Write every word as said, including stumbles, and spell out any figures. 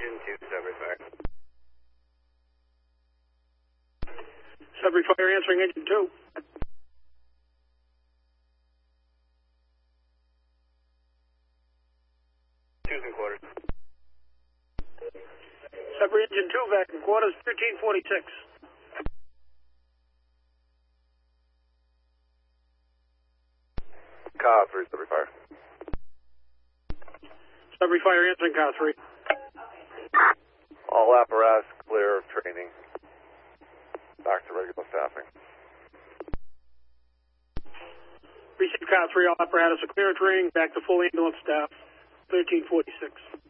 engine two, Sudbury Fire. Sudbury Fire answering engine two. Two's in quarters. Sudbury engine two back in quarters, thirteen forty-six. Car three, Sudbury Fire. Sudbury Fire answering car three. All apparatus clear of training. Back to regular staffing. Receive car three, all apparatus are clear of training, back to full ambulance staff, thirteen forty-six.